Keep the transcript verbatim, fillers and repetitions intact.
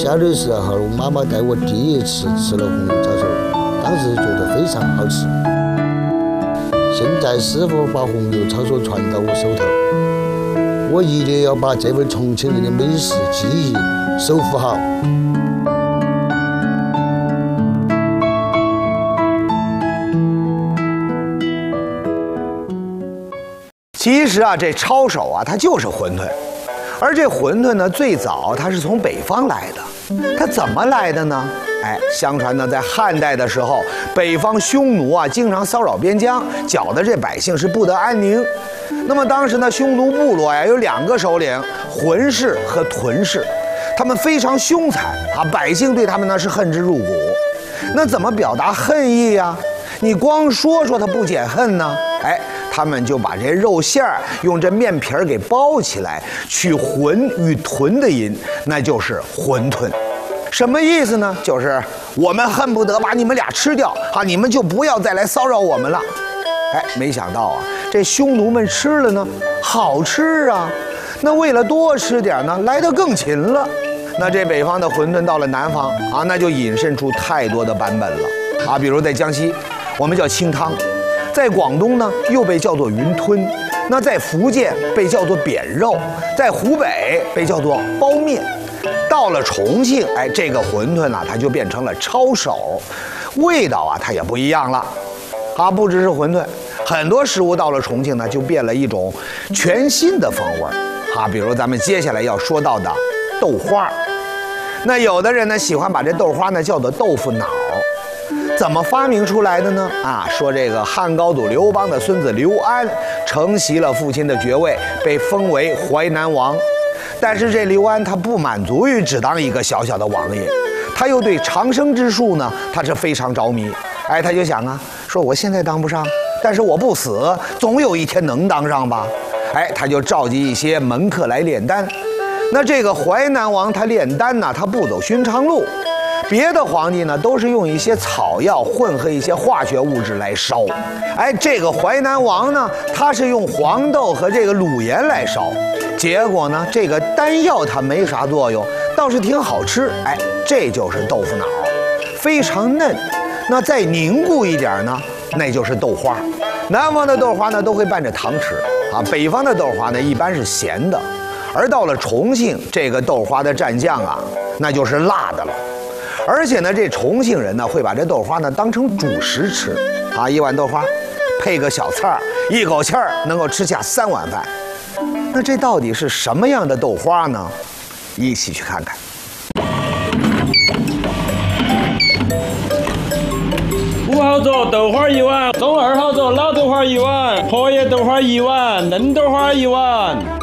小的时候，妈妈带我第一次吃了红油抄手，当时觉得非常好吃。现在师傅把红油抄手传到我手头，我一定要把这份重庆人的美食技艺守护好。 其实啊，这抄手啊，它就是馄饨，而这馄饨呢，最早它是从北方来的，它怎么来的呢？哎，相传呢，在汉代的时候，北方匈奴啊，经常骚扰边疆，搅得这百姓是不得安宁。那么当时呢，匈奴部落呀，有两个首领，浑氏和屯氏，他们非常凶残啊，百姓对他们呢是恨之入骨。那怎么表达恨意呀？你光说说它不解恨呢？哎。他们就把这肉馅儿用这面皮儿给包起来，取浑与屯的音，那就是馄饨。什么意思呢？就是我们恨不得把你们俩吃掉啊，你们就不要再来骚扰我们了。哎，没想到啊，这匈奴们吃了呢，好吃啊。那为了多吃点呢，来得更勤了。那这北方的馄饨到了南方啊，那就引申出太多的版本了啊。比如在江西，我们叫清汤。在广东呢，又被叫做云吞；那在福建被叫做扁肉，在湖北被叫做包面。到了重庆，哎，这个馄饨呢，它就变成了抄手，味道啊，它也不一样了。啊，不只是馄饨，很多食物到了重庆呢，就变了一种全新的风味儿。啊，比如咱们接下来要说到的豆花。那有的人呢，喜欢把这豆花呢叫做豆腐脑。怎么发明出来的呢？啊，说这个汉高祖刘邦的孙子刘安承袭了父亲的爵位，被封为淮南王。但是这刘安他不满足于只当一个小小的王爷，他又对长生之术呢，他是非常着迷。哎，他就想啊，说我现在当不上，但是我不死，总有一天能当上吧。哎，他就召集一些门客来炼丹。那这个淮南王他炼丹呢，他不走寻常路。别的皇帝呢，都是用一些草药混合一些化学物质来烧，哎，这个淮南王呢，他是用黄豆和这个卤盐来烧，结果呢，这个丹药它没啥作用，倒是挺好吃，哎，这就是豆腐脑，非常嫩，那再凝固一点呢，那就是豆花。南方的豆花呢，都会拌着糖吃啊，北方的豆花呢，一般是咸的，而到了重庆，这个豆花的蘸酱啊，那就是辣的了。而且呢，这重庆人呢会把这豆花呢当成主食吃，啊，一碗豆花，配个小菜儿，一口气儿能够吃下三碗饭。那这到底是什么样的豆花呢？一起去看看。 五号桌豆花一碗，中二号桌老豆花一碗，荷叶豆花一碗，嫩豆花一碗。